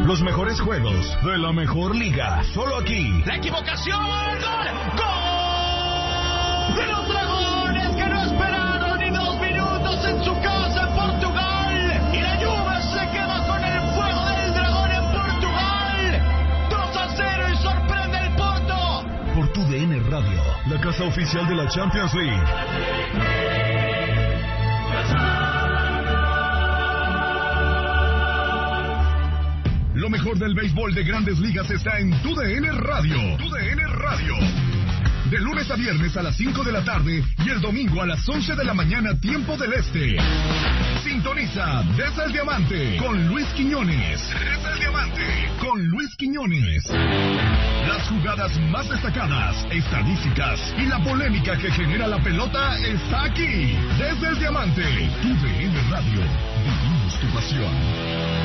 Los mejores juegos de la mejor liga, solo aquí. La equivocación, gol de los Dragones, que no esperaron ni 2 minutos en su casa en Portugal, y la Juve se queda con el fuego del Dragón en Portugal. 2-0 y sorprende el Porto. Por TUDN Radio, la casa oficial de la Champions League. Lo mejor del béisbol de Grandes Ligas está en TUDN Radio. TUDN Radio. De lunes a viernes a las 5 de la tarde y el domingo a las 11 de la mañana, tiempo del este. Sintoniza Desde el Diamante con Luis Quiñones. Desde el Diamante con Luis Quiñones. Las jugadas más destacadas, estadísticas y la polémica que genera la pelota está aquí. Desde el Diamante, TUDN Radio. Vivimos tu pasión.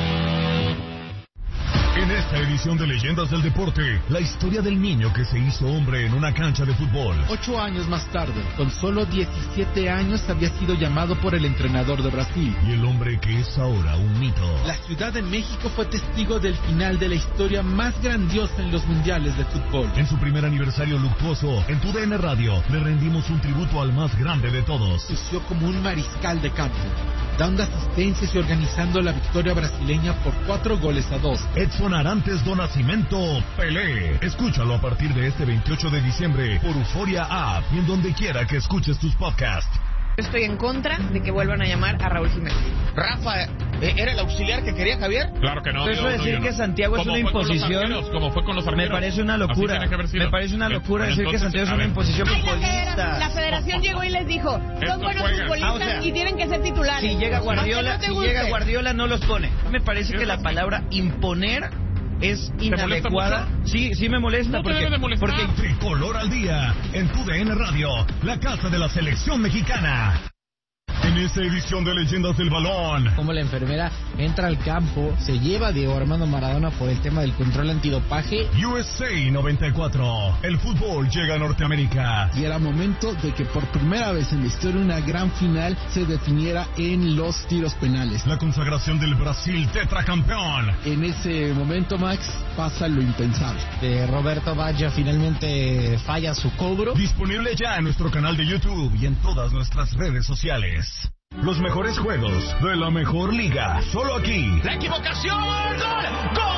En esta edición de Leyendas del Deporte, la historia del niño que se hizo hombre en una cancha de fútbol. 8 años más tarde, con solo 17 años, había sido llamado por el entrenador de Brasil. Y el hombre que es ahora un mito. La Ciudad de México fue testigo del final de la historia más grandiosa en los mundiales de fútbol. En su primer aniversario luctuoso, en TUDN Radio, le rendimos un tributo al más grande de todos. Lució como un mariscal de campo, dando asistencias y organizando la victoria brasileña por 4-2. Edson Arantes do Nascimento, Pelé. Escúchalo a partir de este 28 de diciembre por Euforia App y en donde quiera que escuches tus podcasts. Estoy en contra de que vuelvan a llamar a Raúl Jiménez. Rafa, ¿era el auxiliar que quería Javier? Claro que no. Eso decir que Santiago es una imposición, como fue con los arqueros, me parece una locura. Me parece una locura decir que Santiago es una imposición futbolista. La federación llegó y les dijo, son buenos futbolistas y tienen que ser titulares. Si llega Guardiola no los pone. Me parece que la palabra imponer es inadecuada. Sí me molesta. No porque Tricolor al día en TUDN Radio, la casa de la selección mexicana. En esta edición de Leyendas del Balón, como la enfermera entra al campo, se lleva a Diego Armando Maradona por el tema del control antidopaje. USA 94, el fútbol llega a Norteamérica. Y era momento de que por primera vez en la historia una gran final se definiera en los tiros penales. La consagración del Brasil tetracampeón. En ese momento, Max, pasa lo impensable. Roberto Baggio finalmente falla su cobro. Disponible ya en nuestro canal de YouTube y en todas nuestras redes sociales. Los mejores juegos de la mejor liga, solo aquí. La equivocación, gol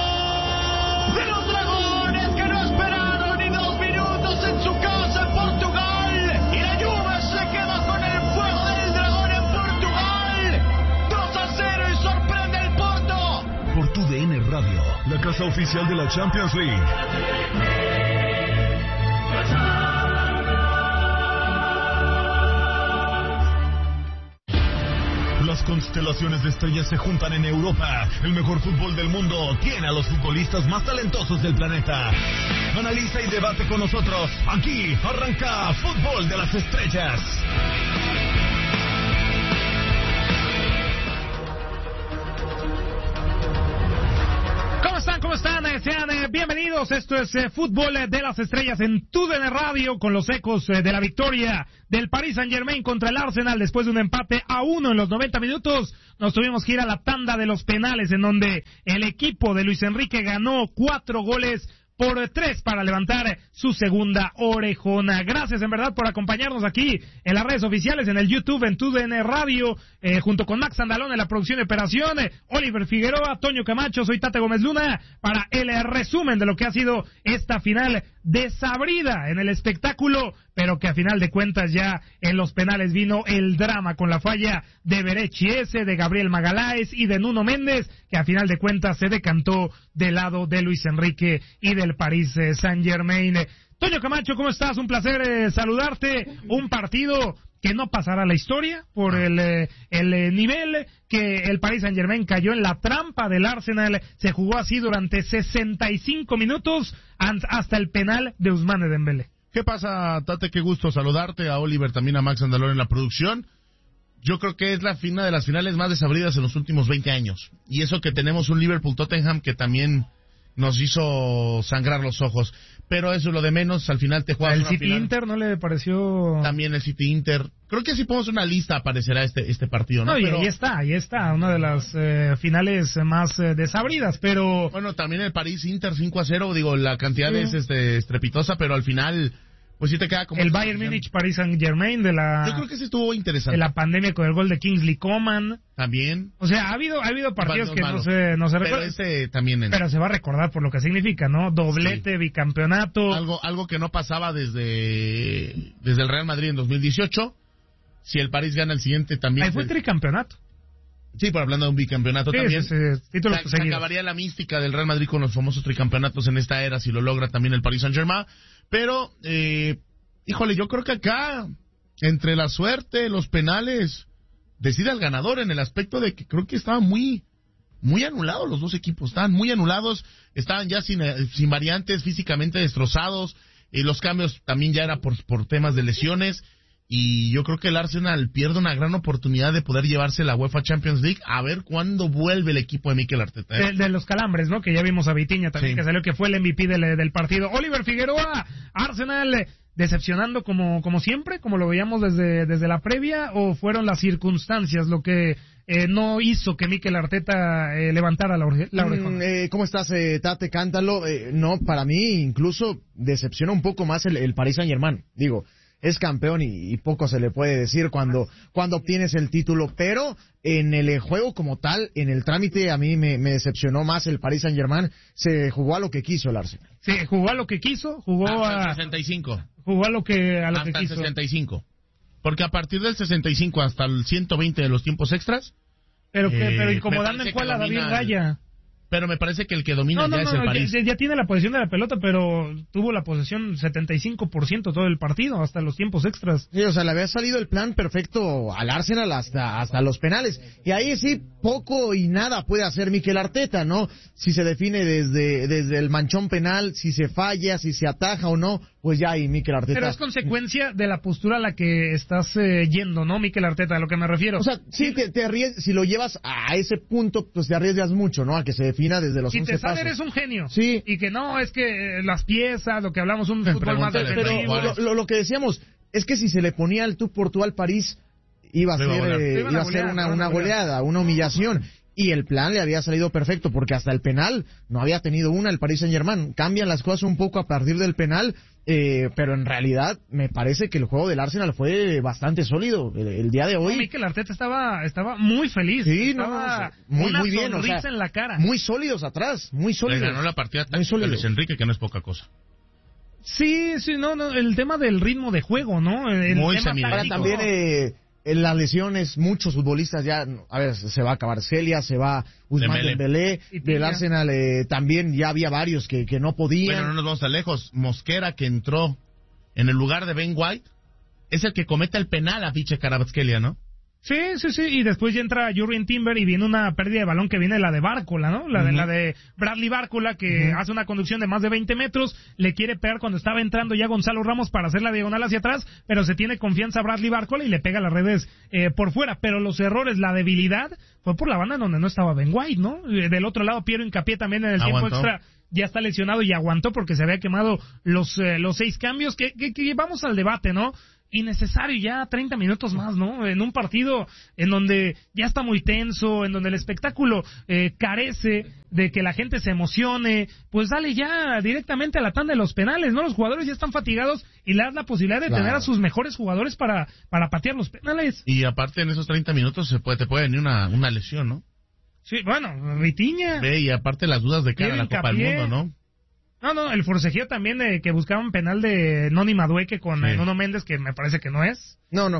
de los Dragones, que no esperaron ni 2 minutos en su casa en Portugal, y la Juve se queda con el fuego del Dragón en Portugal. 2-0 y sorprende el Porto. Por TUDN Radio, la casa oficial de la Champions League. Las constelaciones de estrellas se juntan en Europa. El mejor fútbol del mundo tiene a los futbolistas más talentosos del planeta. Analiza y debate con nosotros. Aquí arranca Fútbol de las Estrellas. ¿Cómo están? Sean bienvenidos. Esto es Fútbol de las Estrellas en TUDN Radio, con los ecos de la victoria del Paris Saint-Germain contra el Arsenal después de un empate a 1 en los 90 minutos. Nos tuvimos que ir a la tanda de los penales, en donde el equipo de Luis Enrique ganó 4-3 para levantar su segunda orejona. Gracias en verdad por acompañarnos aquí en las redes oficiales, en el YouTube, en TUDN Radio, junto con Max Andalón en la producción y operación, Oliver Figueroa, Toño Camacho, soy Tate Gómez Luna, para el resumen de lo que ha sido esta final desabrida en el espectáculo, pero que a final de cuentas ya en los penales vino el drama con la falla de Berechiese, de Gabriel Magaláes y de Nuno Méndez, que a final de cuentas se decantó del lado de Luis Enrique y del Paris Saint-Germain. Toño Camacho, ¿cómo estás? Un placer saludarte. Un partido que no pasará a la historia por el nivel que el Paris Saint-Germain cayó en la trampa del Arsenal. Se jugó así durante 65 minutos hasta el penal de Ousmane Dembélé. ¿Qué pasa, Tate? Qué gusto saludarte, a Oliver, también a Max Andalón en la producción. Yo creo que es la de las finales más desabridas en los últimos 20 años. Y eso que tenemos un Liverpool-Tottenham que también nos hizo sangrar los ojos. Pero eso es lo de menos, al final te juegas ¿El una City final. Inter no le pareció...? También el City Inter. Creo que si ponemos una lista aparecerá este partido, ¿no? No, y pero... ahí está, una de las finales más desabridas, pero... Bueno, también el París Inter 5-0, digo, la cantidad es estrepitosa, pero al final, pues sí te queda como... El Bayern Múnich, Paris Saint-Germain de la... Yo creo que sí estuvo interesante. De la pandemia con el gol de Kingsley Coman. También. O sea, ha habido partidos que no se recuerdan. Pero también... Pero se va a recordar por lo que significa, ¿no? Doblete, bicampeonato. Algo que no pasaba desde el Real Madrid en 2018. Si el París gana el siguiente también... Ahí fue tricampeonato. Sí, pero hablando de un bicampeonato también. Títulos se acabaría la mística del Real Madrid con los famosos tricampeonatos en esta era, si lo logra también el Paris Saint-Germain. Pero, híjole, yo creo que acá, entre la suerte, los penales, decide al ganador en el aspecto de que creo que estaban muy anulados los dos equipos. Estaban muy anulados, estaban ya sin variantes, físicamente destrozados. Y los cambios también ya era por temas de lesiones. Y yo creo que el Arsenal pierde una gran oportunidad de poder llevarse la UEFA Champions League, a ver cuándo vuelve el equipo de Mikel Arteta. De los calambres, ¿no? Que ya vimos a Vitinha también, que salió que fue el MVP del partido. Oliver Figueroa, Arsenal decepcionando como siempre, como lo veíamos desde la previa, o fueron las circunstancias lo que no hizo que Mikel Arteta levantara la orejona. ¿Cómo estás, Tate? Cántalo. No, para mí incluso decepciona un poco más el Paris Saint-Germain. Digo, es campeón y poco se le puede decir cuando obtienes el título, pero en el juego como tal, en el trámite, a mí me decepcionó más el Paris Saint-Germain. Se jugó a lo que quiso el Arsenal. Sí, jugó a lo que quiso, jugó hasta el 65. Jugó a lo que hasta quiso. El 65. Porque a partir del 65 hasta el 120 de los tiempos extras... Pero incomodando en cuál a David Raya. Pero me parece que el que domina es el París. Ya tiene la posesión de la pelota, pero tuvo la posesión 75% todo el partido, hasta los tiempos extras. Sí, o sea, le había salido el plan perfecto al Arsenal hasta los penales. Y ahí sí, poco y nada puede hacer Mikel Arteta, ¿no? Si se define desde el manchón penal, si se falla, si se ataja o no, pues ya ahí Mikel Arteta. Pero es consecuencia de la postura a la que estás yendo, ¿no, Mikel Arteta? A lo que me refiero. O sea, sí, te arriesgas, si lo llevas a ese punto, pues te arriesgas mucho, ¿no? A que se defina desde los 11 pasos. Si te sale, eres un genio. Sí. Y que no, es que las piezas, lo que hablamos, un fútbol más defensivo. Pero lo que decíamos, es que si se le ponía el tú por tú al París, iba a ser una goleada, una humillación. Y el plan le había salido perfecto, porque hasta el penal no había tenido el Paris Saint-Germain. Cambian las cosas un poco a partir del penal, pero en realidad me parece que el juego del Arsenal fue bastante sólido el día de hoy. Mikel Arteta estaba muy feliz. Sí, muy bien, sonrisa, o sea, en la cara. Muy sólidos atrás, muy sólidos. Le ganó la partida a Luis Enrique, que no es poca cosa. Sí, no, el tema del ritmo de juego, ¿no? Muy similar. Ahora también en las lesiones, muchos futbolistas ya, a ver, se va a acabar Celia, se va Ousmane Dembélé, del Arsenal también ya había varios que no podían. Bueno, no nos vamos tan lejos. Mosquera, que entró en el lugar de Ben White, es el que comete el penal a Viche Kvaratskhelia, ¿no? Sí, y después ya entra Jurrien Timber y viene una pérdida de balón que viene la de Bárcola, ¿no? La de Bradley Bárcola, que hace una conducción de más de 20 metros, le quiere pegar cuando estaba entrando ya Gonzalo Ramos para hacer la diagonal hacia atrás, pero se tiene confianza Bradley Bárcola y le pega las redes por fuera, pero los errores, la debilidad, fue por la banda donde no estaba Ben White, ¿no? Del otro lado, Piero Hincapié también en el tiempo extra ya está lesionado y aguantó porque se había quemado los 6 cambios, que vamos al debate, ¿no? Innecesario ya 30 minutos más, ¿no? En un partido en donde ya está muy tenso, en donde el espectáculo carece de que la gente se emocione, pues dale ya directamente a la tanda de los penales, ¿no? Los jugadores ya están fatigados y le das la posibilidad de tener a sus mejores jugadores para patear los penales. Y aparte en esos 30 minutos te puede venir una lesión, ¿no? Sí, bueno, Vitinha. Y aparte las dudas de cara a la Copa del Mundo, ¿no? No, el forcejeo también que buscaban penal de Noni Madueque con Nuno Méndez, que me parece que no es. No,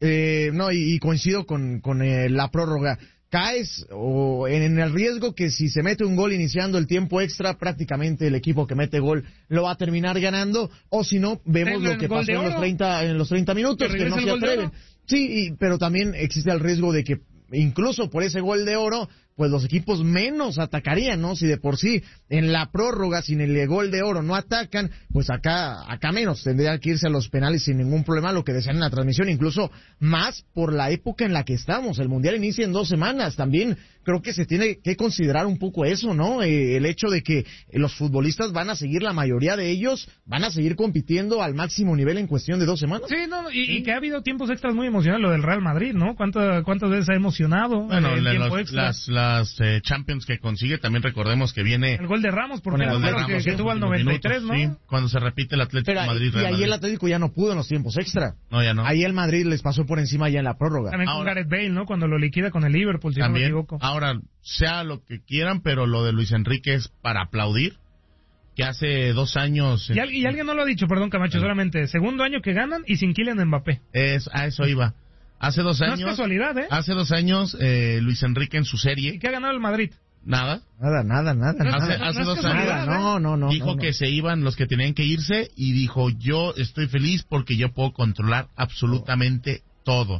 y coincido con la prórroga. Caes en el riesgo que si se mete un gol iniciando el tiempo extra, prácticamente el equipo que mete gol lo va a terminar ganando, o si no, vemos lo que pasó en los 30 minutos, que no se atreven. Sí, pero también existe el riesgo de que incluso por ese gol de oro, pues los equipos menos atacarían, ¿no? Si de por sí en la prórroga, sin el gol de oro, no atacan, pues acá menos tendrían que irse a los penales sin ningún problema, lo que decían en la transmisión, incluso más por la época en la que estamos. El Mundial inicia en 2 semanas, también creo que se tiene que considerar un poco eso, ¿no? El hecho de que los futbolistas van a seguir, la mayoría de ellos, van a seguir compitiendo al máximo nivel en cuestión de 2 semanas. Sí, no, y que ha habido tiempos extras muy emocionantes, lo del Real Madrid, ¿no? ¿Cuántas veces ha emocionado el tiempo extra? Las Champions que consigue, también recordemos que viene... El gol de Ramos, por ejemplo, que tuvo al 93, minutos, ¿no? Sí, cuando se repite el Atlético de Madrid. Y ahí el Atlético ya no pudo en los tiempos extra. No, ya no. Ahí el Madrid les pasó por encima ya en la prórroga. También con Gareth Bale, ¿no? Cuando lo liquida con el Liverpool, si no me equivoco. Ahora, sea lo que quieran, pero lo de Luis Enrique es para aplaudir. Que hace 2 años... Y alguien no lo ha dicho, perdón, Camacho, solamente segundo año que ganan y sin Kylian Mbappé. A eso iba. Hace 2 años... No es casualidad, ¿eh? Hace 2 años, Luis Enrique en su serie... ¿Y qué ha ganado el Madrid? Nada. Hace 2 años no, dijo que se iban los que tenían que irse y dijo, yo estoy feliz porque yo puedo controlar absolutamente todo.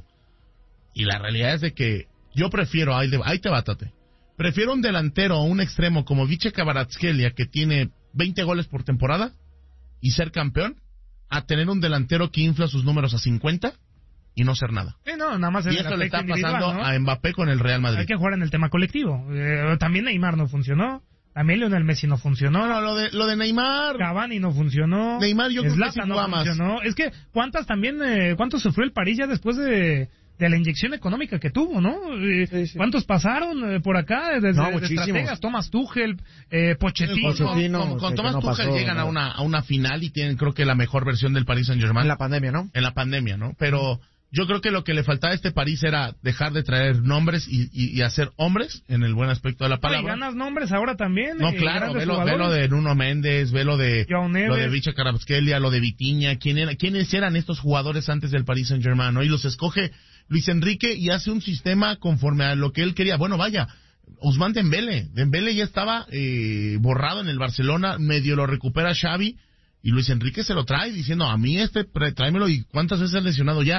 Y la realidad es de que yo prefiero, ahí te bátate, prefiero un delantero o un extremo como Viche Kvaratskhelia que tiene 20 goles por temporada y ser campeón, a tener un delantero que infla sus números a 50 y no ser nada. Sí, no, nada más y eso le está pasando, ¿no?, a Mbappé con el Real Madrid. Hay que jugar en el tema colectivo. También Neymar no funcionó. También Lionel Messi no funcionó. No, lo de Neymar. Cavani no funcionó. Neymar yo creo que sí no funcionó. Es que ¿cuántos sufrió el París ya después de la inyección económica que tuvo, ¿no? Sí. ¿Cuántos pasaron por acá desde estrategas? Thomas Tuchel, Pochettino. Con Thomas Tuchel llegan a una final y tienen, creo que, la mejor versión del Paris Saint-Germain. En la pandemia, ¿no? Pero yo creo que lo que le faltaba a este París era dejar de traer nombres y hacer hombres, en el buen aspecto de la palabra. Y ganas nombres ahora también. No, claro, ve lo de Nuno Méndez, ve lo de Viche Kvaratskhelia, lo de Vitinha. ¿Quiénes eran estos jugadores antes del Paris Saint-Germain, ¿no? Y los escoge Luis Enrique y hace un sistema conforme a lo que él quería. Bueno, vaya, Ousmane Dembélé ya estaba borrado en el Barcelona, medio lo recupera Xavi, y Luis Enrique se lo trae diciendo, a mí tráemelo. ¿Y cuántas veces ha lesionado ya?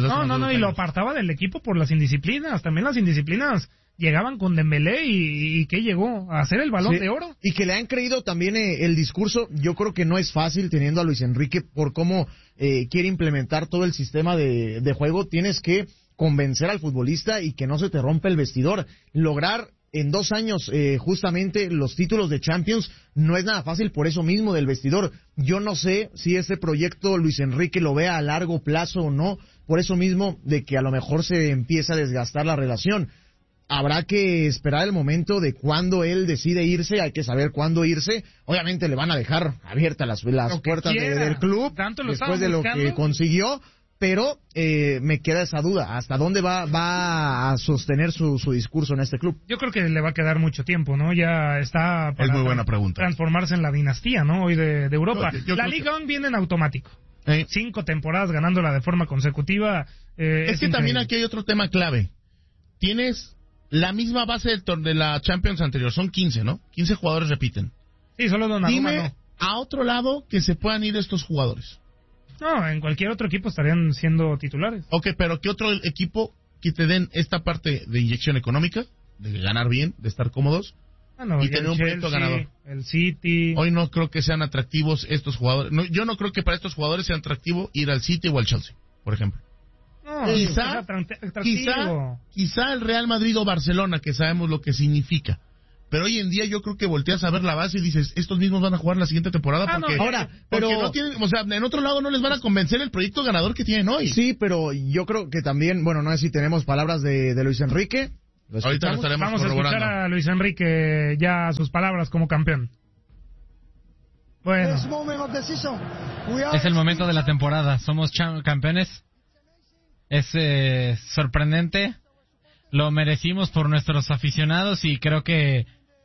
Y lo apartaba del equipo por las indisciplinas. También las indisciplinas llegaban con Dembélé y ¿qué llegó? A hacer el Balón de Oro. Y que le han creído también el discurso. Yo creo que no es fácil teniendo a Luis Enrique por cómo quiere implementar todo el sistema de juego. Tienes que convencer al futbolista y que no se te rompa el vestidor. Lograr en 2 años justamente los títulos de Champions no es nada fácil por eso mismo del vestidor. Yo no sé si este proyecto Luis Enrique lo vea a largo plazo o no, por eso mismo de que a lo mejor se empieza a desgastar la relación. Habrá que esperar el momento de cuando él decide irse, hay que saber cuándo irse. Obviamente le van a dejar abiertas las puertas del club después de lo que consiguió. Pero me queda esa duda, ¿hasta dónde va a sostener su discurso en este club? Yo creo que le va a quedar mucho tiempo, ¿no? Ya está para es muy buena pregunta. Transformarse en la dinastía, ¿no? Hoy de Europa. La Liga 1 viene en automático. 5 temporadas ganándola de forma consecutiva. Es que también aquí hay otro tema clave. Tienes la misma base de la Champions anterior, son 15, ¿no? 15 jugadores repiten. Sí, solo Donnarumma. Dime a otro lado que se puedan ir estos jugadores. No, en cualquier otro equipo estarían siendo titulares. Ok, pero ¿qué otro equipo que te den esta parte de inyección económica, de ganar bien, de estar cómodos y tener un proyecto ganador? El City. Hoy no creo que sean atractivos estos jugadores. No, yo no creo que para estos jugadores sea atractivo ir al City o al Chelsea, por ejemplo. No, quizá el Real Madrid o Barcelona, que sabemos lo que significa. Pero hoy en día yo creo que volteas a ver la base y dices, estos mismos van a jugar la siguiente temporada porque no tienen, o sea, en otro lado no les van a convencer el proyecto ganador que tienen hoy. Sí, pero yo creo que también, bueno, no sé si tenemos palabras de Luis Enrique. Ahorita lo estaremos Vamos a escuchar a Luis Enrique ya sus palabras como campeón. Bueno. Es el momento de la temporada, somos campeones. Es sorprendente, lo merecimos por nuestros aficionados y creo que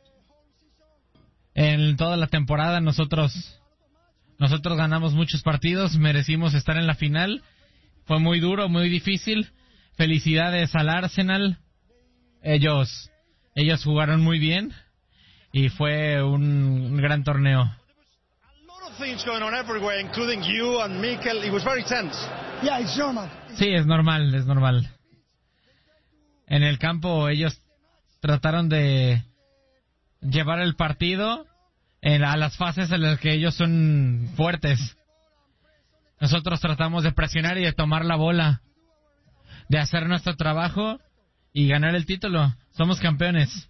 en toda la temporada nosotros ganamos muchos partidos, merecimos estar en la final, fue muy duro, muy difícil. Felicidades al Arsenal, ellos jugaron muy bien y fue un gran torneo. Sí, es normal. En el campo ellos trataron de llevar el partido a las fases en las que ellos son fuertes. Nosotros tratamos de presionar y de tomar la bola, de hacer nuestro trabajo y ganar el título. Somos campeones.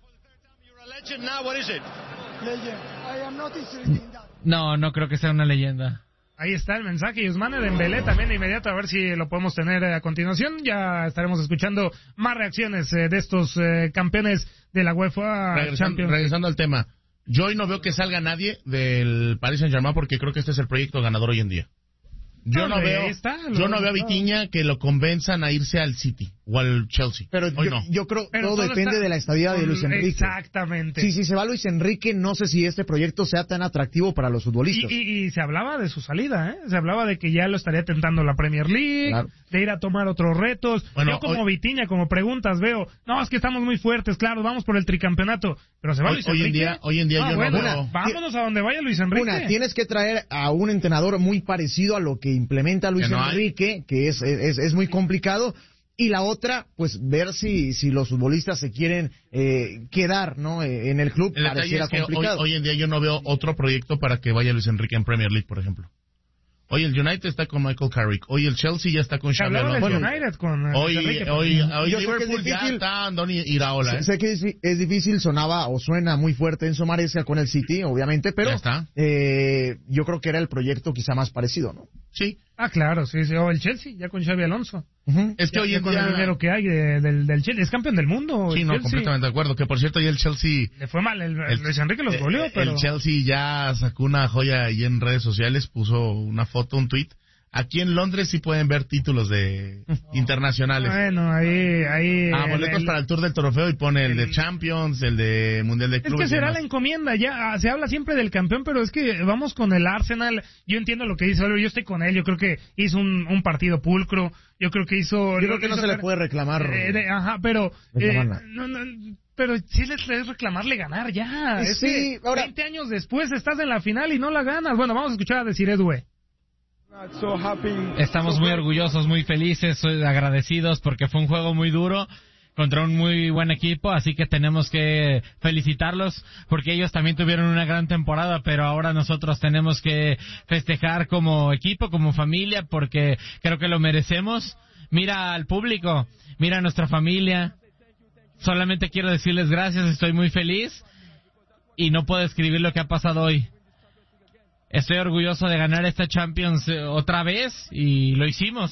No creo que sea una leyenda. Ahí está el mensaje, y Ousmane Dembélé también de inmediato, a ver si lo podemos tener a continuación. Ya estaremos escuchando más reacciones de estos campeones de la UEFA Champions. Regresando al tema, yo hoy no veo que salga nadie del Paris Saint-Germain porque creo que este es el proyecto ganador hoy en día. Yo no veo a Vitinha que lo convenzan a irse al City o al Chelsea. Pero yo creo que todo depende de la estadía de Luis Enrique. Exactamente. Si se va Luis Enrique, no sé si este proyecto sea tan atractivo para los futbolistas. Y se hablaba de su salida, ¿eh? Se hablaba de que ya lo estaría tentando la Premier League, claro, de ir a tomar otros retos. Bueno, yo como Vitinha, como preguntas veo, no, es que estamos muy fuertes, claro, vamos por el tricampeonato. Pero se va Luis Enrique. Hoy en día yo no veo. Vámonos a donde vaya Luis Enrique. Tienes que traer a un entrenador muy parecido a lo que implementa Luis Enrique, que es muy complicado. Y la otra, pues ver si los futbolistas se quieren quedar, ¿no? En el club. El detalle es que hoy en día yo no veo otro proyecto para que vaya Luis Enrique en Premier League, por ejemplo. Hoy el United está con Michael Carrick, hoy el Chelsea ya está con Xabi Alonso. Hoy Liverpool ya está Andoni Iraola. Sé que es difícil, suena muy fuerte Enzo Maresca con el City, obviamente, pero yo creo que era el proyecto quizá más parecido, ¿no? Sí. Claro, sí, o el Chelsea, ya con Xabi Alonso. Es que hoy en con día el dinero que hay del Chelsea, es campeón del mundo. Sí, no, completamente de acuerdo. Que por cierto, y el Chelsea le fue mal, Luis Enrique los goleó, pero el Chelsea ya sacó una joya ahí en redes sociales, puso una foto, un tweet. Aquí en Londres sí pueden ver títulos internacionales. Bueno, ahí. Boletos para el Tour del Trofeo y pone el de Champions, el de Mundial de Clubes. Es que será la encomienda, ya se habla siempre del campeón, pero es que vamos con el Arsenal. Yo entiendo lo que dice Oliver, yo estoy con él, yo creo que hizo un partido pulcro, yo creo que no se le puede reclamar. Pero pero sí les es reclamarle ganar ya. Sí, ahora 20 años después estás en la final y no la ganas. Bueno, vamos a escuchar a Desiree Doué. Estamos muy orgullosos, muy felices, agradecidos porque fue un juego muy duro contra un muy buen equipo, así que tenemos que felicitarlos porque ellos también tuvieron una gran temporada, pero ahora nosotros tenemos que festejar como equipo, como familia, porque creo que lo merecemos. Mira al público, mira a nuestra familia, solamente quiero decirles gracias, estoy muy feliz y no puedo describir lo que ha pasado hoy. Estoy orgulloso de ganar esta Champions otra vez y lo hicimos.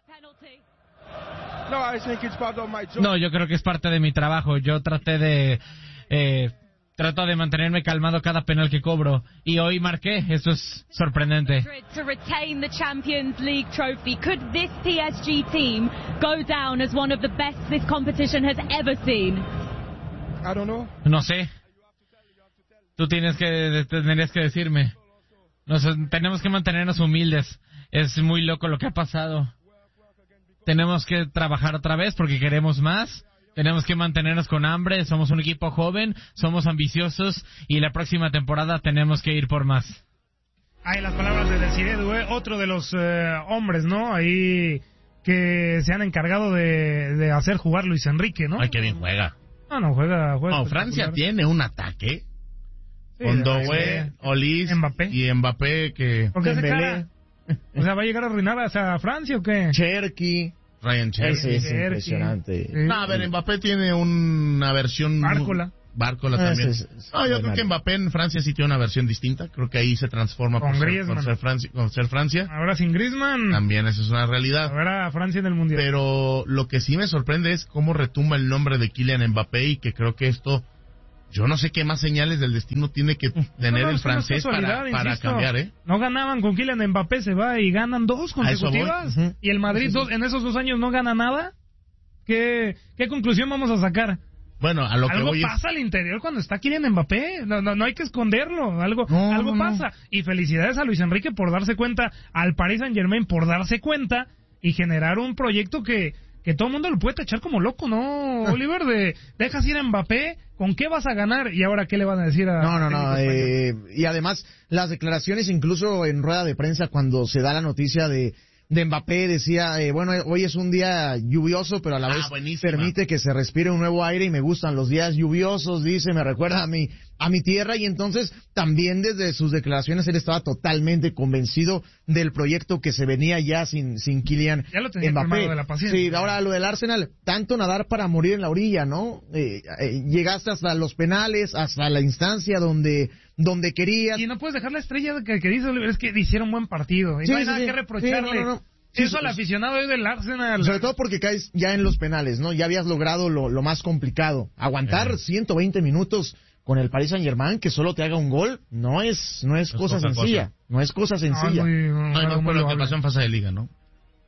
No, yo creo que es parte de mi trabajo. Yo trato de mantenerme calmado cada penal que cobro y hoy marqué. Eso es sorprendente. To retain the Champions League trophy, could this PSG team go down as one of the best this competition has ever seen? I don't know. No sé. Tú tendrías que decirme. Tenemos que mantenernos humildes. Es muy loco lo que ha pasado. Tenemos que trabajar otra vez porque queremos más. Tenemos que mantenernos con hambre. Somos un equipo joven, somos ambiciosos y la próxima temporada tenemos que ir por más. Ahí las palabras de Desiree Doué, otro de los hombres, ¿no? Ahí que se han encargado de hacer jugar Luis Enrique, ¿no? Ay, qué bien juega. No, juega. No, Francia tiene un ataque. Con Doué, Olise y Mbappé que... ¿Por qué se cara? O sea, ¿va a llegar a arruinar a Francia o qué? Cherky. Ryan Cherky. Es impresionante. Sí. No, a ver, Mbappé tiene una versión... Bárcola también. Yo creo que Mbappé en Francia sí tiene una versión distinta. Creo que ahí se transforma con ser Francia. Ahora sin Griezmann. También esa es una realidad. Ahora Francia en el Mundial. Pero lo que sí me sorprende es cómo retumba el nombre de Kylian Mbappé y que creo que esto... Yo no sé qué más señales del destino tiene que tener el francés para cambiar, ¿eh? No ganaban con Kylian Mbappé, se va y ganan 2 consecutivas. Y el Madrid en esos 2 años no gana nada. ¿Qué conclusión vamos a sacar? Bueno, a lo que voy pasa al interior cuando está Kylian Mbappé. No hay que esconderlo. Algo pasa. Y felicidades a Luis Enrique por darse cuenta, al Paris Saint-Germain por darse cuenta y generar un proyecto que todo el mundo lo puede tachar como loco, ¿no, Oliver? Dejas ir a Mbappé, ¿con qué vas a ganar? ¿Y ahora qué le van a decir a... No. Y además, las declaraciones incluso en rueda de prensa cuando se da la noticia de de Mbappé, decía, bueno, hoy es un día lluvioso, pero a la vez permite que se respire un nuevo aire y me gustan los días lluviosos, dice, me recuerda a mi tierra, y entonces también desde sus declaraciones él estaba totalmente convencido del proyecto que se venía ya sin Kylian ya lo tenía Mbappé. De la paciencia. Sí, ahora lo del Arsenal, tanto nadar para morir en la orilla, ¿no? Llegaste hasta los penales, hasta la instancia donde querías. Y no puedes dejar la estrella que dice Oliver, es que hicieron buen partido, y no hay nada que reprocharle. No. Eso al aficionado hoy del Arsenal. Sobre todo porque caes ya en los penales, ¿no? Ya habías logrado lo más complicado. Aguantar 120 minutos con el Paris Saint-Germain, que solo te haga un gol, no es cosa sencilla. No es cosa sencilla. No fue lo que pasó en fase de liga, ¿no?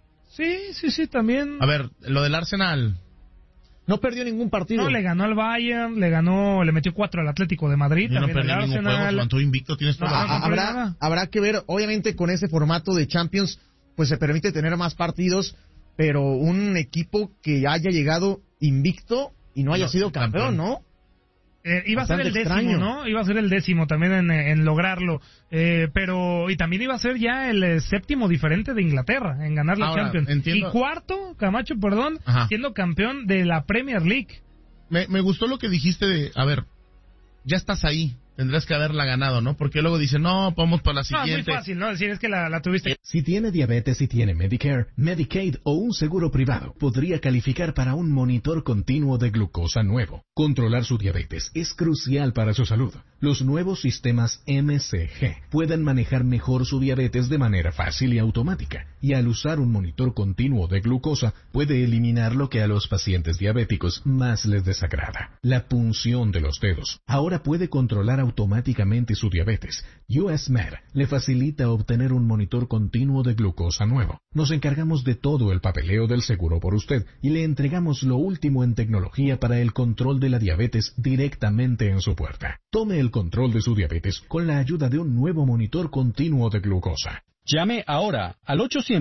Sí, también. A ver, lo del Arsenal. No perdió ningún partido. No, le ganó al Bayern, le metió 4 al Atlético de Madrid. Y no perdió ningún juego, se mantuvo invicto, tienes toda la razón. Habrá que ver, obviamente con ese formato de Champions, pues se permite tener más partidos, pero un equipo que haya llegado invicto y no haya sido campeón, ¿no? Iba a ser el 10º, ¿no? Iba a ser el 10º también en lograrlo. Pero, y también iba a ser ya el 7º diferente de Inglaterra en ganar la Champions. Entiendo. Y 4º, Camacho, siendo campeón de la Premier League. Me gustó lo que dijiste de, a ver, ya estás ahí. Tendrás que haberla ganado, ¿no? Porque luego dicen, no, vamos para la siguiente. No, es muy fácil, ¿no? Decir, es que la tuviste. Si tiene diabetes y tiene Medicare, Medicaid o un seguro privado, podría calificar para un monitor continuo de glucosa nuevo. Controlar su diabetes es crucial para su salud. Los nuevos sistemas MCG pueden manejar mejor su diabetes de manera fácil y automática. Y al usar un monitor continuo de glucosa, puede eliminar lo que a los pacientes diabéticos más les desagrada: la punción de los dedos. Ahora puede controlar automáticamente su diabetes. US Med le facilita obtener un monitor continuo de glucosa nuevo. Nos encargamos de todo el papeleo del seguro por usted y le entregamos lo último en tecnología para el control de la diabetes directamente en su puerta. Tome el control de su diabetes con la ayuda de un nuevo monitor continuo de glucosa. Llame ahora al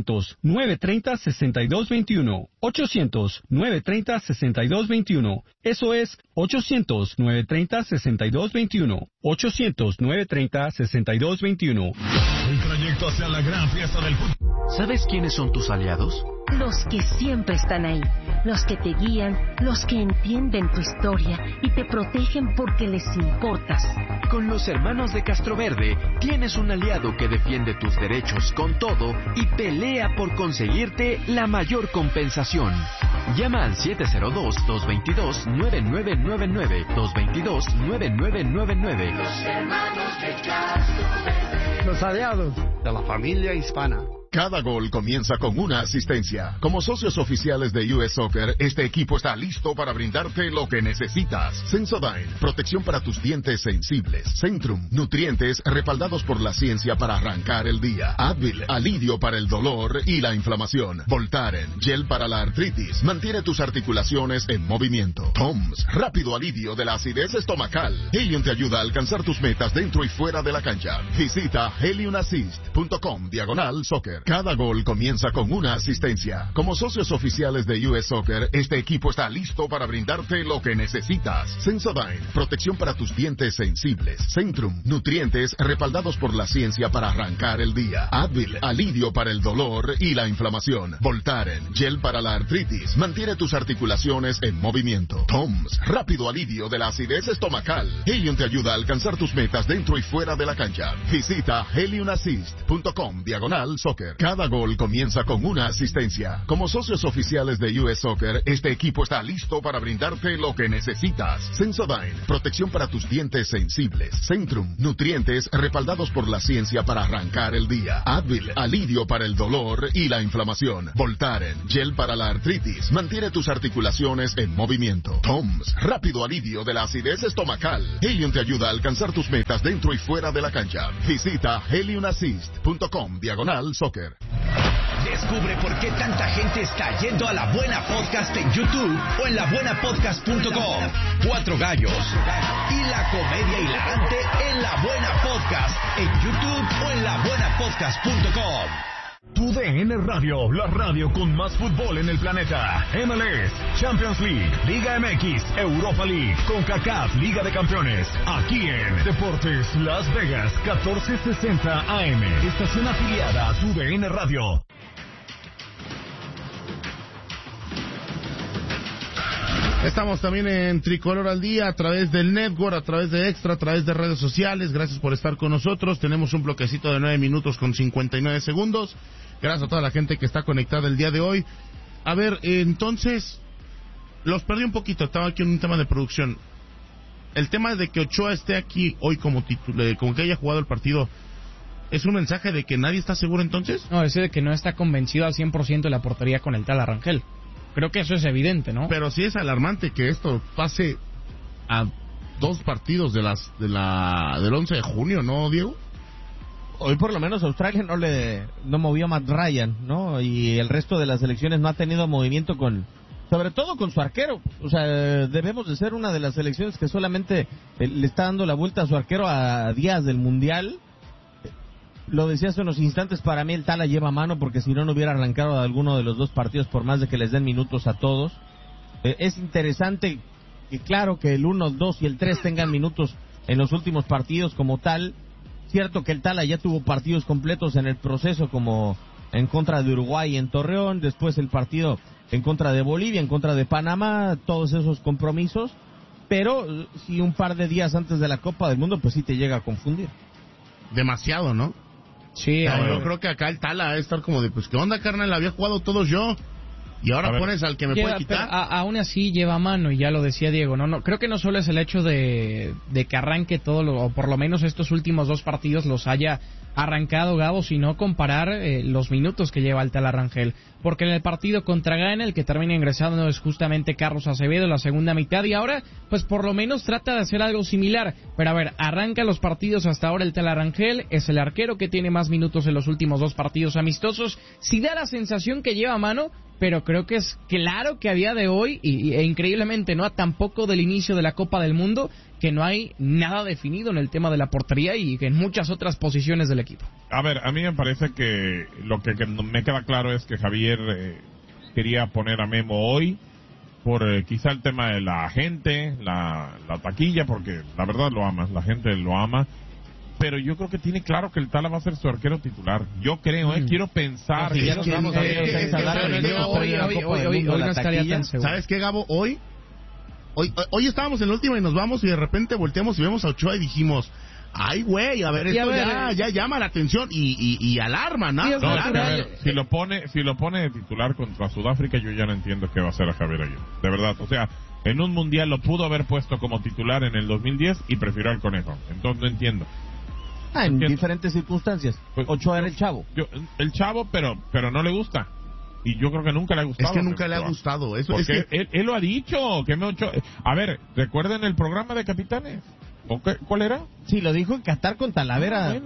800-930-6221. 800-930-6221. Eso es 800-930-6221. 800-930-6221. El trayecto hacia la gran fiesta del fútbol. ¿Sabes quiénes son tus aliados? Los que siempre están ahí, los que te guían, los que entienden tu historia y te protegen porque les importas. Con los hermanos de Castroverde tienes un aliado que defiende tus derechos con todo y pelea por conseguirte la mayor compensación. Llama al 702-222-9999, 222-9999. Los hermanos de Castroverde. Los aliados de la familia hispana. Cada gol comienza con una asistencia. Como socios oficiales de US Soccer, este equipo está listo para brindarte lo que necesitas. Sensodyne, protección para tus dientes sensibles. Centrum, nutrientes respaldados por la ciencia para arrancar el día. Advil, alivio para el dolor y la inflamación. Voltaren, gel para la artritis, mantiene tus articulaciones en movimiento. Toms, rápido alivio de la acidez estomacal. Helium te ayuda a alcanzar tus metas dentro y fuera de la cancha. Visita heliumassist.com/soccer. Cada gol comienza con una asistencia. Como socios oficiales de US Soccer, este equipo está listo para brindarte lo que necesitas. Sensodyne, protección para tus dientes sensibles. Centrum, nutrientes respaldados por la ciencia para arrancar el día. Advil, alivio para el dolor y la inflamación. Voltaren, gel para la artritis, mantiene tus articulaciones en movimiento. Toms, rápido alivio de la acidez estomacal. Helium te ayuda a alcanzar tus metas dentro y fuera de la cancha. Visita heliumassist.com/soccer. Cada gol comienza con una asistencia. Como socios oficiales de US Soccer, este equipo está listo para brindarte lo que necesitas. Sensodyne, protección para tus dientes sensibles. Centrum, nutrientes respaldados por la ciencia para arrancar el día. Advil, alivio para el dolor y la inflamación. Voltaren, gel para la artritis, mantiene tus articulaciones en movimiento. Toms, rápido alivio de la acidez estomacal. Helium te ayuda a alcanzar tus metas dentro y fuera de la cancha. Visita heliumassist.com/soccer. Descubre por qué tanta gente está yendo a La Buena Podcast en YouTube o en labuenapodcast.com. Cuatro gallos y la comedia hilarante en La Buena Podcast en YouTube o en labuenapodcast.com. Tu DN Radio, la radio con más fútbol en el planeta. MLS, Champions League, Liga MX, Europa League, CONCACAF, Liga de Campeones. Aquí en Deportes Las Vegas, 1460 AM. Estación afiliada a Tu DN Radio. Estamos también en Tricolor al Día, a través del Network, a través de Extra, a través de redes sociales. Gracias por estar con nosotros. Tenemos un bloquecito de 9 minutos con 59 segundos. Gracias a toda la gente que está conectada el día de hoy. A ver, entonces, los perdí un poquito, estaba aquí en un tema de producción. El tema de que Ochoa esté aquí hoy como titular, como que haya jugado el partido, ¿es un mensaje de que nadie está seguro entonces? No, ese de que no está convencido al 100% de la portería con el Tala Rangel. Creo que eso es evidente, ¿no? Pero sí es alarmante que esto pase a 2 partidos del 11 de junio, ¿no, Diego? Hoy por lo menos Australia no movió a Matt Ryan, ¿no? Y el resto de las selecciones no ha tenido movimiento sobre todo con su arquero. O sea, debemos de ser una de las selecciones que solamente le está dando la vuelta a su arquero a días del Mundial. Lo decía hace unos instantes, para mí el Tala lleva mano, porque si no hubiera arrancado alguno de los 2 partidos, por más de que les den minutos a todos. Es interesante que claro que el 1, 2 y el 3 tengan minutos en los últimos partidos como tal. Cierto que el Tala ya tuvo partidos completos en el proceso, como en contra de Uruguay en Torreón, después el partido en contra de Bolivia, en contra de Panamá, todos esos compromisos, pero si un par de días antes de la Copa del Mundo, pues sí te llega a confundir. Demasiado, ¿no? Sí, yo creo que acá el Tala debe estar como de, pues, ¿qué onda, carnal? Había jugado todos yo. Y ahora pones al que me puede quitar. Aún así lleva mano, y ya lo decía Diego, no creo que no solo es el hecho de que arranque todo, o por lo menos estos últimos 2 partidos los haya arrancado Gabo, sino comparar los minutos que lleva el Tala Rangel, porque en el partido contra Ghana el que termina ingresando es justamente Carlos Acevedo en la segunda mitad, y ahora pues por lo menos trata de hacer algo similar. Pero a ver, arranca los partidos hasta ahora el Tala Rangel, es el arquero que tiene más minutos en los últimos 2 partidos amistosos, sí da la sensación que lleva mano, pero creo que es claro que a día de hoy, e increíblemente no tampoco del inicio de la Copa del Mundo, que no hay nada definido en el tema de la portería y en muchas otras posiciones del equipo. A ver, a mí me parece que lo que me queda claro es que Javier quería poner a Memo hoy por quizá el tema de la gente, la taquilla, porque la verdad lo amas, la gente lo ama. Pero yo creo que tiene claro que el Tala va a ser su arquero titular. Yo creo, quiero pensar. Hoy no estaría tan seguro. ¿Sabes qué, Gabo? Hoy estábamos en la última y nos vamos y de repente volteamos y vemos a Ochoa y dijimos, ay, güey, a ver, esto ya llama la atención y alarma, ¿no? No, a ver, si lo pone de titular contra Sudáfrica, yo ya no entiendo qué va a hacer a Javier Aguirre. De verdad, o sea, en un mundial lo pudo haber puesto como titular en el 2010 y prefirió al Conejo. Entonces no entiendo. En diferentes circunstancias. Pues, Ochoa era el chavo. El chavo, pero no le gusta. Y yo creo que nunca le ha gustado. Es que nunca le ha gustado. Eso porque es que él lo ha dicho. A ver, ¿recuerdan el programa de capitanes? ¿Cuál era? Sí, lo dijo en Qatar con Talavera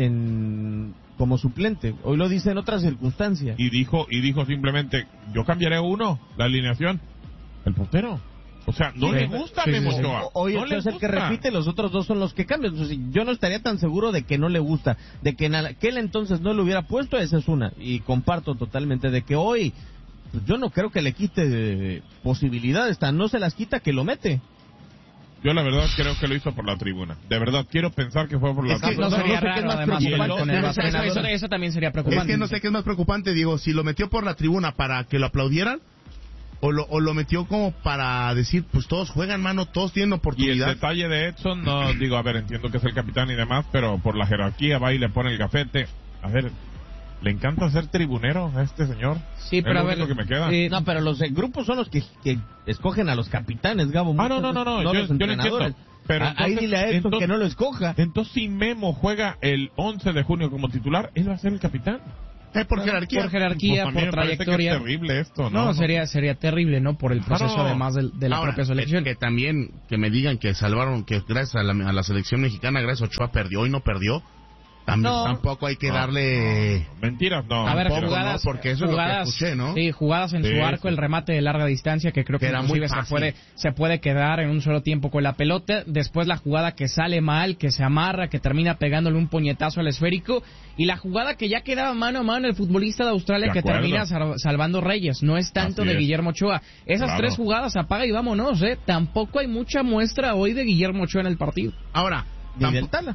como suplente. Hoy lo dice en otras circunstancias. Y dijo simplemente, yo cambiaré la alineación. El portero. O sea, no le gusta a Memo Ochoa. Hoy no es el que repite, los otros 2 son los que cambian. Entonces, yo no estaría tan seguro de que no le gusta. De que en aquel entonces no le hubiera puesto, esa es una. Y comparto totalmente de que hoy, pues, yo no creo que le quite posibilidades. No se las quita, que lo mete. Yo la verdad creo que lo hizo por la tribuna. De verdad, quiero pensar que fue por la tribuna. No sería raro, además, eso también sería preocupante. Es que no sé qué es más preocupante, Diego, si lo metió por la tribuna para que lo aplaudieran, o lo metió como para decir, pues todos juegan, mano, todos tienen oportunidad. Y el detalle de Edson, no digo, a ver, entiendo que es el capitán y demás, pero por la jerarquía va y le pone el gafete. A ver, le encanta ser tribunero a este señor. Sí, pero a ver, que me queda. No, pero los grupos son los que escogen a los capitanes, Gabo. No, yo lo entiendo. Pero ahí dile a Edson que no lo escoja. Entonces, si Memo juega el 11 de junio como titular, él va a ser el capitán. Por jerarquía. Por jerarquía, pues por trayectoria. Es terrible esto, ¿no? No, sería terrible, ¿no? Por el proceso además de la propia selección. Que también, que me digan que salvaron, que gracias a la selección mexicana, gracias a Ochoa perdió y no perdió. Tampoco hay que darle... Mentiras, no. A ver, jugadas, porque eso jugadas, es lo que escuché, ¿no? Sí, jugadas en su arco, el remate de larga distancia, que creo que inclusive se puede quedar en un solo tiempo con la pelota. Después la jugada que sale mal, que se amarra, que termina pegándole un puñetazo al esférico. Y la jugada que ya quedaba mano a mano el futbolista de Australia, que termina salvando Reyes. No es tanto de Guillermo Ochoa. Esas 3 jugadas, apaga y vámonos, ¿eh? Tampoco hay mucha muestra hoy de Guillermo Ochoa en el partido. Ahora, ni del Tala.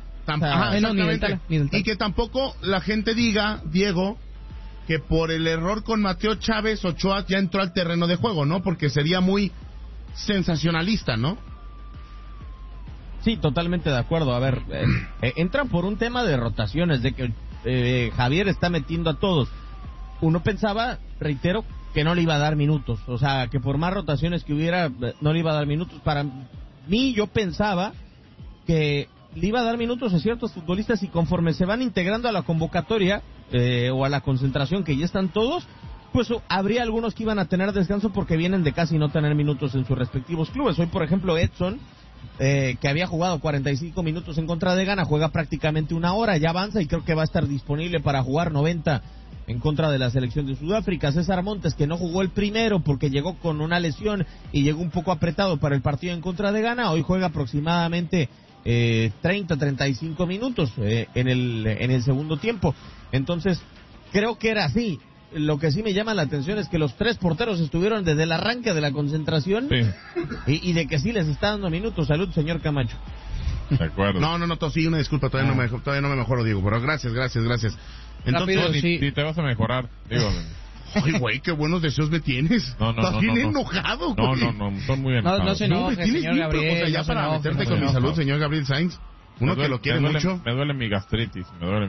Y que tampoco la gente diga, Diego, que por el error con Mateo Chávez, Ochoa ya entró al terreno de juego, ¿no? Porque sería muy sensacionalista, ¿no? Sí, totalmente de acuerdo. A ver, entra por un tema de rotaciones, de que Javier está metiendo a todos. Uno pensaba, reitero, que no le iba a dar minutos. O sea, que por más rotaciones que hubiera, no le iba a dar minutos. Para mí, yo pensaba que le iba a dar minutos a ciertos futbolistas y conforme se van integrando a la convocatoria o a la concentración, que ya están todos, pues habría algunos que iban a tener descanso porque vienen de casi no tener minutos en sus respectivos clubes. Hoy, por ejemplo, Edson, que había jugado 45 minutos en contra de Ghana, juega prácticamente una hora, ya avanza y creo que va a estar disponible para jugar 90 en contra de la selección de Sudáfrica. César Montes, que no jugó el primero porque llegó con una lesión y llegó un poco apretado para el partido en contra de Ghana, hoy juega aproximadamente 30-35 minutos en el segundo tiempo. Entonces, creo que era así. Lo que sí me llama la atención es que los 3 porteros estuvieron desde el arranque de la concentración, sí. y de que sí les está dando minutos. Salud, señor Camacho. De acuerdo. No, sí, una disculpa, todavía no me mejoro, Diego, pero gracias. Entonces, rápido, sí. Te vas a mejorar, digo. Ay, güey, qué buenos deseos me tienes. No, Estás bien enojado, güey. No, son muy enojados. No se enoje, señor Gabriel. O sea, ya para meterte con mi salud, señor Gabriel Sainz. Uno que lo quiere mucho. Me duele mi gastritis. No hay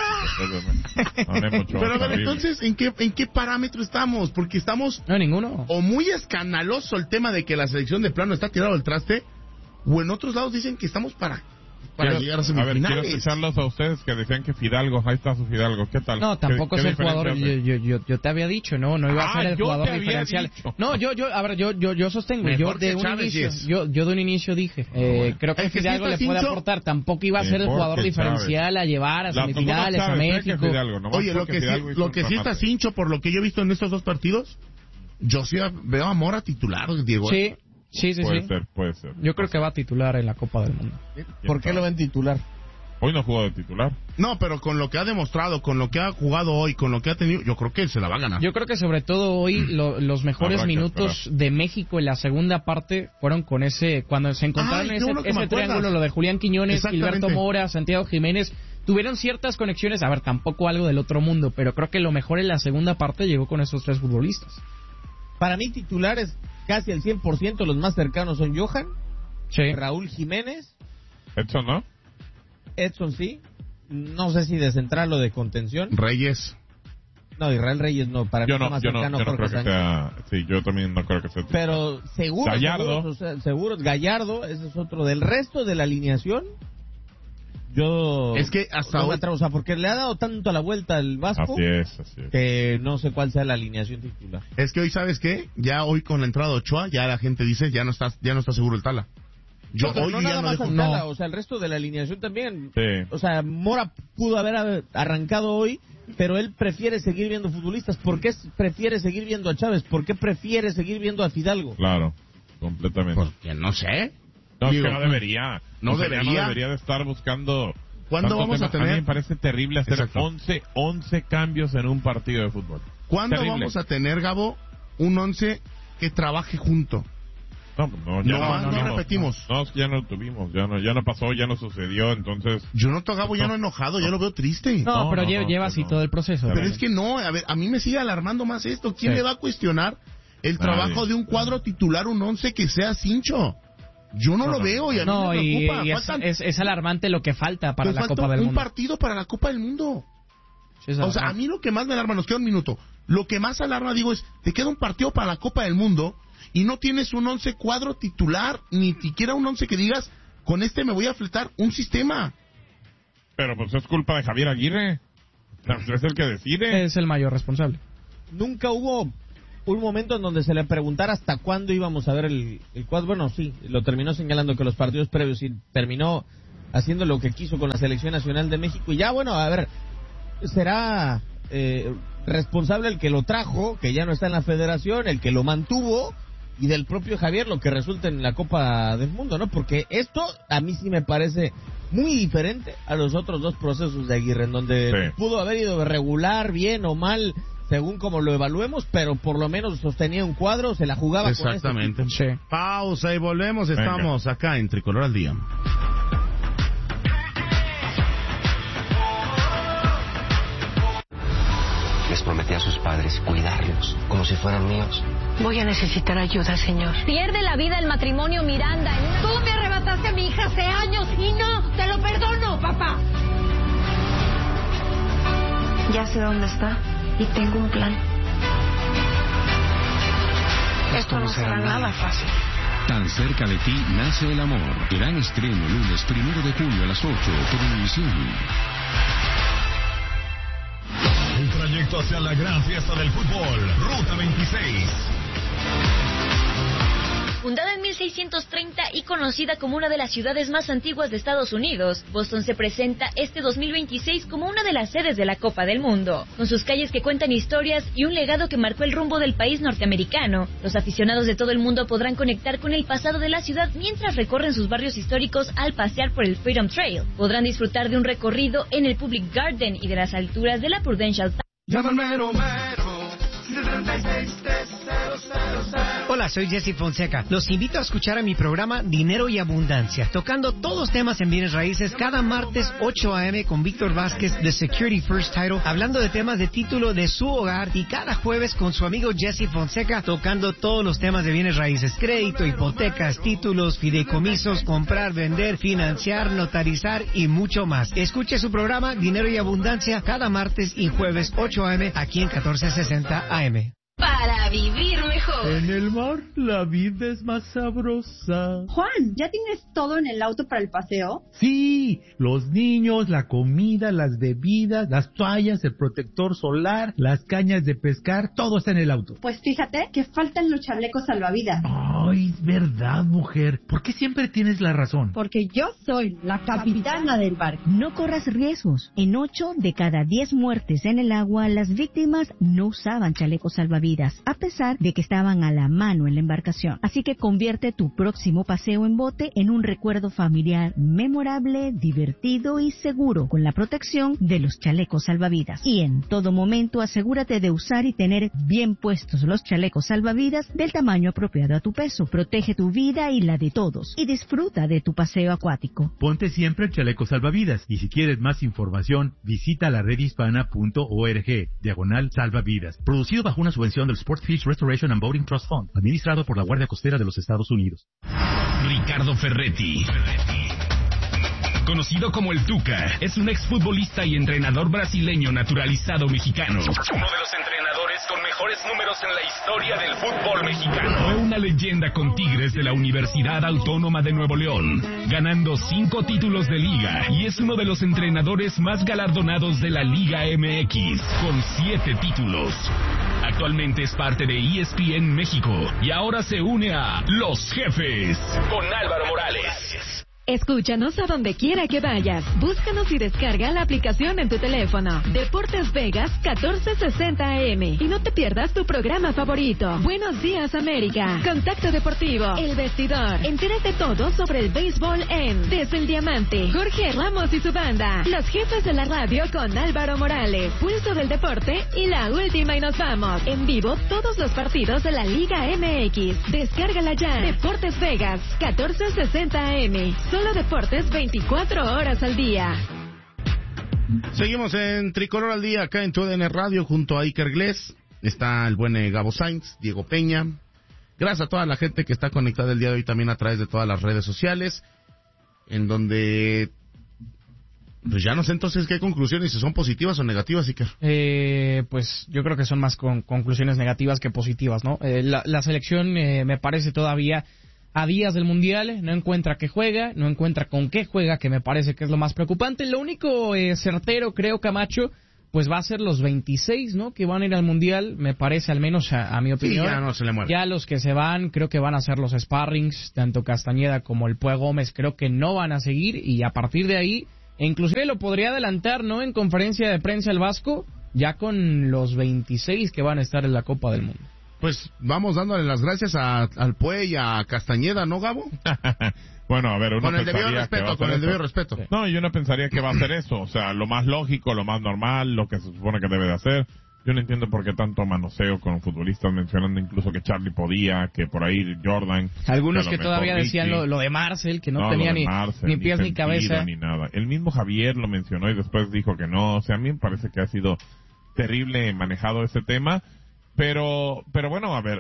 mucho. Pero a ver, entonces, ¿en qué parámetro estamos? Porque estamos... No, ninguno. O muy escandaloso el tema de que la selección de plano está tirado al traste, o en otros lados dicen que estamos para llegar a semifinales. A ver, quiero escucharlos a ustedes que decían que Fidalgo, ahí está su Fidalgo, ¿qué tal? No, tampoco es el jugador, yo te había dicho, no iba a ser el jugador diferencial. No, yo sostengo, yo de un inicio dije, creo que Fidalgo le puede aportar, tampoco iba a ser el jugador diferencial a llevar a semifinales, a México. Oye, lo que sí está cincho, por lo que yo he visto en estos 2 partidos, yo sí veo a Mora titular, Diego. Sí. Puede ser. Yo creo que va a titular en la Copa del Mundo. ¿Por qué lo ven titular? Hoy no jugó de titular. No, pero con lo que ha demostrado, con lo que ha jugado hoy, con lo que ha tenido, yo creo que él se la va a ganar. Yo creo que sobre todo hoy los mejores minutos de México en la segunda parte fueron con cuando se encontraron ese triángulo, lo de Julián Quiñones, Gilberto Mora, Santiago Jiménez. Tuvieron ciertas conexiones, a ver, tampoco algo del otro mundo, pero creo que lo mejor en la segunda parte llegó con esos 3 futbolistas. Para mí titulares casi al 100%, los más cercanos son Johan, sí. Raúl Jiménez. Edson, ¿no? Edson sí. No sé si de central o de contención. Reyes. No, Israel Reyes no. Para mí más cercano yo no creo que sea. Sí, yo también no creo que sea titular. Pero seguro. Gallardo. Seguro. Gallardo, ese es otro. Del resto de la alineación, yo es que hasta hoy, o sea, porque le ha dado tanto a la vuelta al Vasco, así es. que no sé cuál sea la alineación titular. Es que hoy, ¿sabes qué? Ya hoy con la entrada de Ochoa, ya la gente dice, ya no está seguro el Tala. No nada más al Tala, o sea, el resto de la alineación también. Sí. O sea, Mora pudo haber arrancado hoy, pero él prefiere seguir viendo futbolistas. ¿Por qué prefiere seguir viendo a Chávez? ¿Por qué prefiere seguir viendo a Fidalgo? Claro, completamente. Porque no sé. No, es que no debería. No debería de estar buscando. ¿Cuándo vamos a tener? A mí me parece terrible hacer 11 cambios en un partido de fútbol. ¿Cuándo vamos a tener, Gabo, un 11 que trabaje junto? No repetimos. No, ya no lo tuvimos, ya no pasó, ya no sucedió, entonces... Yo noto a Gabo ya no enojado, ya lo veo triste. No, pero lleva así todo el proceso. Pero es que no, a ver, a mí me sigue alarmando más esto. ¿Quién le va a cuestionar el trabajo de un cuadro titular, un 11 que sea cincho? Yo no lo veo y a mí me preocupa. Y es alarmante lo que falta para la Copa del Mundo. Un partido para la Copa del Mundo. O sea, a mí lo que más me alarma, nos queda un minuto, lo que más alarma, digo, es, te queda un partido para la Copa del Mundo y no tienes un 11 cuadro titular, ni siquiera un 11 que digas, con este me voy a fletar un sistema. Pero pues es culpa de Javier Aguirre. Es el que decide. Es el mayor responsable. Nunca hubo un momento en donde se le preguntara hasta cuándo íbamos a ver el cuadro. Bueno, sí, lo terminó señalando que los partidos previos y terminó haciendo lo que quiso con la Selección Nacional de México. Y ya, bueno, a ver, será responsable el que lo trajo, que ya no está en la federación, el que lo mantuvo, y del propio Javier lo que resulta en la Copa del Mundo, ¿no? Porque esto a mí sí me parece muy diferente a los otros 2 procesos de Aguirre, en donde pudo haber ido regular, bien o mal, según como lo evaluemos, pero por lo menos sostenía un cuadro, se la jugaba. Exactamente. Con este. Pausa y volvemos. Estamos acá en Tricolor al Día. Les prometí a sus padres cuidarlos como si fueran míos. Voy a necesitar ayuda, señor. Pierde la vida el matrimonio Miranda. Tú me arrebataste a mi hija hace años y no te lo perdono, papá. Ya sé dónde está y tengo un plan. Esto no será nada fácil. Tan cerca de ti nace el amor. Gran estreno lunes 1 de junio a las 8 por Univisión. El trayecto hacia la gran fiesta del fútbol, Ruta 26. Fundada en 1630 y conocida como una de las ciudades más antiguas de Estados Unidos, Boston se presenta este 2026 como una de las sedes de la Copa del Mundo. Con sus calles que cuentan historias y un legado que marcó el rumbo del país norteamericano, los aficionados de todo el mundo podrán conectar con el pasado de la ciudad mientras recorren sus barrios históricos al pasear por el Freedom Trail. Podrán disfrutar de un recorrido en el Public Garden y de las alturas de la Prudential Tower. Llámame Romero. Hola, soy Jesse Fonseca. Los invito a escuchar a mi programa Dinero y Abundancia, tocando todos los temas en bienes raíces cada martes 8 a.m. con Víctor Vázquez de Security First Title, hablando de temas de título de su hogar, y cada jueves con su amigo Jesse Fonseca tocando todos los temas de bienes raíces: crédito, hipotecas, títulos, fideicomisos, comprar, vender, financiar, notarizar y mucho más. Escuche su programa Dinero y Abundancia cada martes y jueves 8 a.m. aquí en 1460 AM. Para vivir mejor. En el mar la vida es más sabrosa. Juan, ¿ya tienes todo en el auto para el paseo? Sí, los niños, la comida, las bebidas, las toallas, el protector solar, las cañas de pescar, todo está en el auto. Pues fíjate que faltan los chalecos salvavidas. Ay, es verdad, mujer. ¿Por qué siempre tienes la razón? Porque yo soy la capitana del barco. No corras riesgos. En 8 de cada 10 muertes en el agua, las víctimas no usaban chalecos salvavidas, a pesar de que estaban a la mano en la embarcación. Así que convierte tu próximo paseo en bote en un recuerdo familiar memorable, divertido y seguro, con la protección de los chalecos salvavidas. Y en todo momento asegúrate de usar y tener bien puestos los chalecos salvavidas del tamaño apropiado a tu peso. Protege tu vida y la de todos, y disfruta de tu paseo acuático. Ponte siempre el chaleco salvavidas. Y si quieres más información, visita la redhispana.org/salvavidas. Producido bajo una subvención del Sportfish Restoration and Boating Trust Fund, administrado por la Guardia Costera de los Estados Unidos. Ricardo Ferretti, conocido como el Tuca, es un exfutbolista y entrenador brasileño naturalizado mexicano. Uno de los entrenadores con mejores números en la historia del fútbol mexicano. Fue una leyenda con Tigres de la Universidad Autónoma de Nuevo León, ganando 5 títulos de liga, y es uno de los entrenadores más galardonados de la Liga MX, con 7 títulos. Actualmente es parte de ESPN México y ahora se une a Los Jefes con Álvaro Morales. Escúchanos a donde quiera que vayas. Búscanos y descarga la aplicación en tu teléfono. Deportes Vegas 1460 AM. Y no te pierdas tu programa favorito. Buenos días, América. Contacto Deportivo. El Vestidor. Entérate todo sobre el béisbol en Desde el Diamante. Jorge Ramos y su banda. Los Jefes de la radio con Álvaro Morales. Pulso del deporte y la última y nos vamos. En vivo todos los partidos de la Liga MX. Descárgala ya. Deportes Vegas 1460 AM. Solo deportes 24 horas al día. Seguimos en Tricolor al Día, acá en TUDN Radio, junto a Iker Glés. Está el buen Gabo Sainz, Diego Peña. Gracias a toda la gente que está conectada el día de hoy también a través de todas las redes sociales, en donde pues ya no sé entonces qué conclusiones, si son positivas o negativas, Iker. Pues yo creo que son más conclusiones negativas que positivas, ¿no? La selección me parece todavía a días del Mundial, no encuentra qué juega, no encuentra con qué juega, que me parece que es lo más preocupante. Lo único certero, creo, Camacho, pues va a ser los 26, ¿no?, que van a ir al Mundial, me parece, al menos a mi opinión. Sí, ya no se le muere. Ya los que se van, creo que van a ser los sparrings, tanto Castañeda como el Pue Gómez, creo que no van a seguir, y a partir de ahí, inclusive lo podría adelantar, ¿no?, en conferencia de prensa el Vasco, ya con los 26 que van a estar en la Copa del Mundo. Pues vamos dándole las gracias al Pue y a Castañeda, ¿no, Gabo? Bueno, a ver, uno con el debido respeto. No, yo no pensaría que va a hacer eso. O sea, lo más lógico, lo más normal, lo que se supone que debe de hacer. Yo no entiendo por qué tanto manoseo con futbolistas, mencionando incluso que Charlie podía, que por ahí Jordan. Algunos que todavía decían lo de Marcel, que no tenía ni pies ni cabeza. Ni nada. El mismo Javier lo mencionó y después dijo que no. O sea, a mí me parece que ha sido terrible manejado ese tema. Pero bueno, a ver,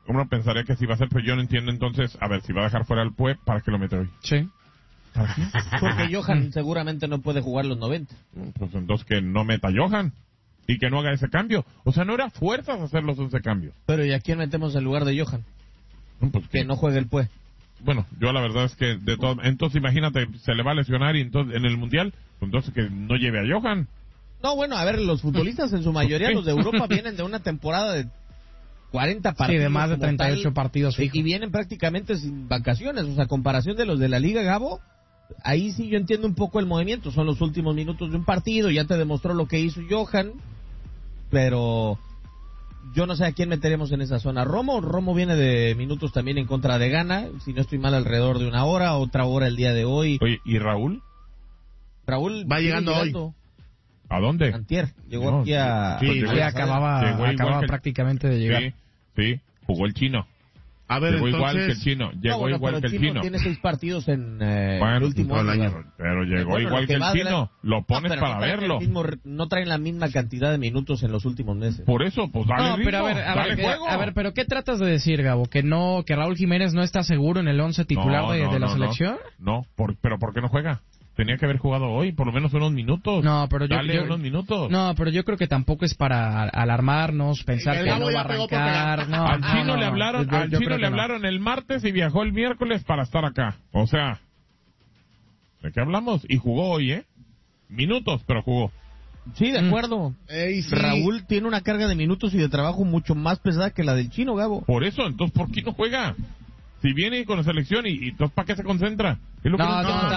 uno pensaría que sí va a ser, pero yo no entiendo entonces, a ver, si va a dejar fuera al Pue, ¿para qué lo mete hoy? Sí. ¿Para qué? Porque Johan seguramente no puede jugar los 90. Pues entonces que no meta a Johan y que no haga ese cambio. O sea, no era fuerzas hacer los 11 cambios. Pero ¿y a quién metemos en lugar de Johan? Pues que no juegue el Pue. Bueno, yo la verdad es que de todo, entonces imagínate, se le va a lesionar y entonces en el Mundial, entonces que no lleve a Johan. No, bueno, a ver, los futbolistas en su mayoría, los de Europa, vienen de una temporada de 40 partidos. Sí, de más de 38 partidos. Fijo. Y vienen prácticamente sin vacaciones. O sea, comparación de los de la Liga, Gabo, ahí sí yo entiendo un poco el movimiento. Son los últimos minutos de un partido, ya te demostró lo que hizo Johan, pero yo no sé a quién meteremos en esa zona. Romo viene de minutos también en contra de Ghana, si no estoy mal alrededor de una hora, otra hora el día de hoy. Oye, ¿y Raúl? Raúl va llegando hoy. ¿A dónde? Antier, llegó aquí a... Sí, acababa prácticamente de llegar. Sí, jugó el chino. A ver, llegó entonces... igual que el chino. Llegó igual que el chino. Tiene 6 partidos en bueno, el último año. Pero llegó igual que el chino. Lo pones para verlo. No traen la misma cantidad de minutos en los últimos meses. Por eso, pues dale ritmo, pero a ver, pero ¿qué tratas de decir, Gabo? ¿Que Raúl Jiménez no está seguro en el 11 titular de la selección? No, pero ¿por qué no juega? Tenía que haber jugado hoy, por lo menos unos minutos. No, pero unos minutos. No, pero yo creo que tampoco es para alarmarnos, pensar que no va a arrancar. Al chino le hablaron el martes y viajó el miércoles para estar acá. O sea, ¿de qué hablamos? Y jugó hoy, minutos, pero jugó. Sí, de acuerdo. Sí. Raúl tiene una carga de minutos y de trabajo mucho más pesada que la del chino, Gabo. Por eso, entonces, ¿por qué no juega? Si viene con la selección y entonces ¿para qué se concentra? ¿Es lo que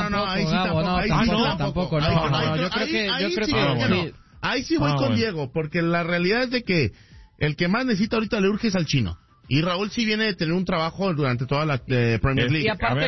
tampoco. Yo creo que ahí sí voy con Diego, porque la realidad es de que el que más necesita ahorita le urge es al chino. Y Raúl sí viene de tener un trabajo durante toda la Premier League. Y aparte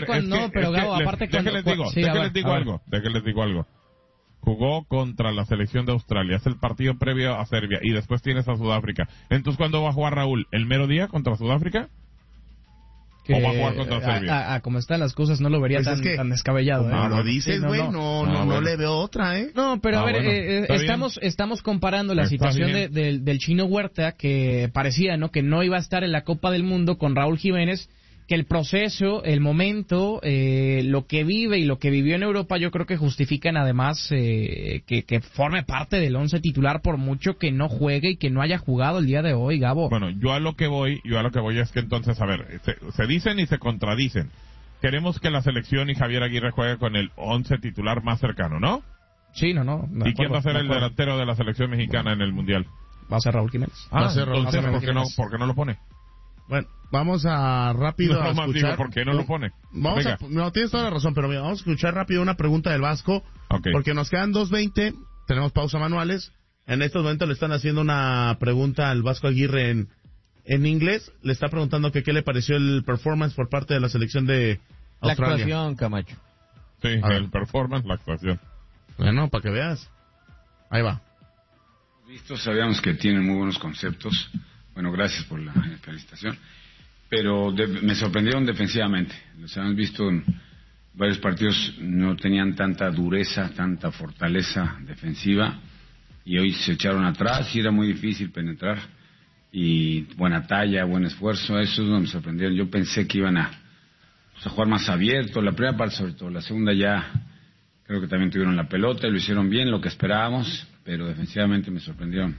déjenles digo algo. Jugó contra la selección de Australia, es el partido previo a Serbia y después tienes a Sudáfrica. Entonces, ¿cuándo va a jugar Raúl? ¿El mero día contra Sudáfrica? ¿O va a jugar contra Serbia? Como están las cosas, no lo vería tan descabellado. No lo dices, güey, no le veo otra, No, pero a ver, estamos comparando la situación del Chino Huerta, que parecía, que no iba a estar en la Copa del Mundo, con Raúl Jiménez, que el proceso, el momento, lo que vive y lo que vivió en Europa, yo creo que justifican además que forme parte del 11 titular, por mucho que no juegue y que no haya jugado el día de hoy, Gabo. Bueno, yo a lo que voy es que entonces, a ver, se dicen y se contradicen. Queremos que la selección y Javier Aguirre juegue con el 11 titular más cercano, ¿no? Sí, no. ¿Y quién va a ser el delantero de la selección mexicana en el Mundial? Va a ser Raúl Jiménez. Entonces, ¿por qué no lo pone? Bueno, vamos a rápido a escuchar. Digo, ¿por qué no lo pone? No, tienes toda la razón, pero mira, vamos a escuchar rápido una pregunta del Vasco, porque nos quedan 2:20, tenemos pausa manuales. En estos momentos le están haciendo una pregunta al Vasco Aguirre en inglés. Le está preguntando que qué le pareció el performance por parte de la selección de Australia. La actuación, Camacho. Sí, el performance, la actuación. Bueno, para que veas. Ahí va. Sabíamos que tienen muy buenos conceptos. Bueno, gracias por la felicitación. Pero me sorprendieron defensivamente. Los hemos visto en varios partidos, no tenían tanta dureza, tanta fortaleza defensiva. Y hoy se echaron atrás y era muy difícil penetrar. Y buena talla, buen esfuerzo. Eso es lo que me sorprendieron. Yo pensé que iban a jugar más abierto. La primera parte sobre todo. La segunda ya creo que también tuvieron la pelota y lo hicieron bien, lo que esperábamos. Pero defensivamente me sorprendieron.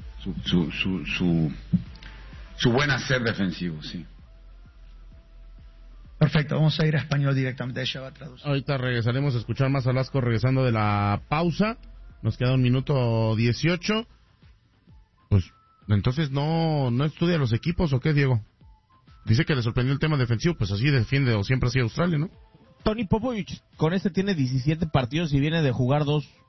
Su buen hacer defensivo, sí. Perfecto, vamos a ir a español directamente, ella va a traducir. Ahorita regresaremos a escuchar más a Vasco regresando de la pausa. Nos queda 1 minuto 18. Pues, entonces no estudia los equipos, ¿o qué, Diego? Dice que le sorprendió el tema defensivo, pues así defiende o siempre así Australia, ¿no? Tony Popovich con tiene 17 partidos y viene de jugar 2